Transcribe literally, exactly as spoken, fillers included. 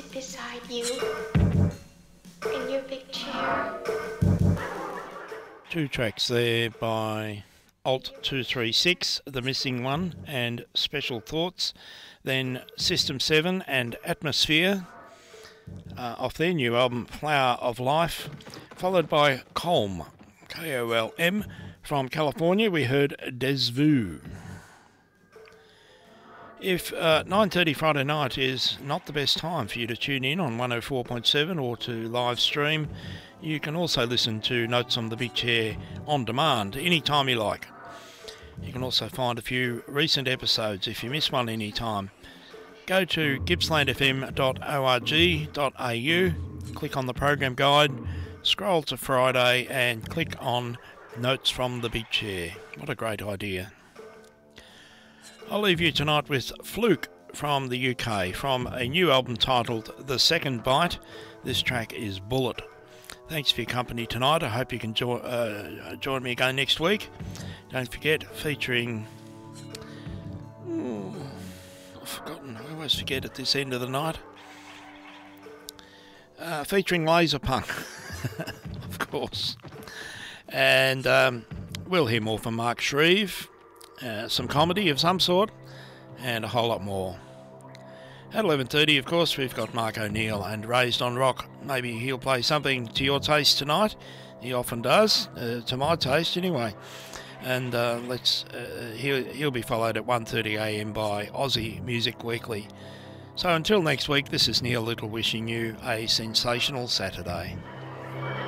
sit beside you in your big chair. Two tracks there by Alt two three six, The Missing One and Special Thoughts. Then System seven and Atmosphere uh, off their new album Flower of Life, followed by Colm, K O L M. From California we heard Des Vues. If uh, nine thirty Friday night is not the best time for you to tune in on one oh four point seven or to live stream, you can also listen to Notes on the Big Chair on demand anytime you like. You can also find a few recent episodes if you miss one anytime. Go to gippsland f m dot org dot a u, click on the program guide, scroll to Friday and click on Notes from the Big Chair. What a great idea. I'll leave you tonight with Fluke from the U K, from a new album titled The Second Bite. This track is Bullet. Thanks for your company tonight. I hope you can jo- uh, join me again next week. Don't forget, featuring... Oh, I've forgotten. I always forget at this end of the night. Uh, featuring Laserpunk, of course. And um, we'll hear more from Mark Shreve. Uh, some comedy of some sort, and a whole lot more. At eleven thirty, of course, we've got Mark O'Neill and Raised on Rock. Maybe he'll play something to your taste tonight. He often does, uh, to my taste anyway. And uh, let's uh, he'll, he'll be followed at one thirty a m by Aussie Music Weekly. So until next week, this is Neil Little wishing you a sensational Saturday.